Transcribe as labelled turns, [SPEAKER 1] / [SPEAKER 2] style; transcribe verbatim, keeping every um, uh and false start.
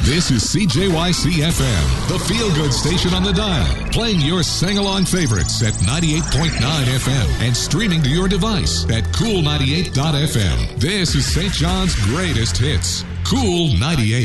[SPEAKER 1] This is C J Y C F M, the feel-good station on the dial, playing your sing-along favorites at ninety-eight point nine F M and streaming to your device at cool ninety-eight dot F M. This is Saint John's greatest hits, Cool ninety-eight.